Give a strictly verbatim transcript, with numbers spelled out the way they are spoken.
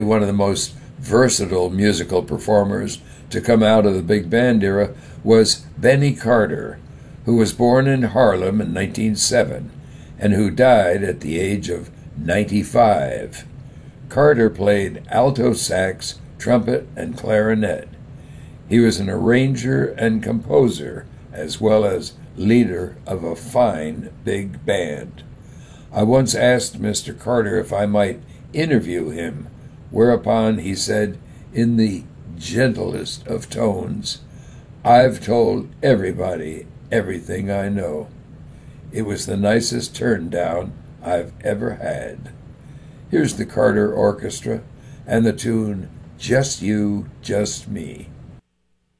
One of the most versatile musical performers to come out of the big band era was Benny Carter, who was born in Harlem in nineteen oh seven and who died at the age of ninety-five. Carter played alto sax, trumpet, and clarinet. He was an arranger and composer, as well as leader of a fine big band. I once asked Mister Carter if I might interview him, whereupon he said, in the gentlest of tones, "I've told everybody everything I know." It was the nicest turn down I've ever had. Here's the Carter Orchestra and the tune Just You, Just Me.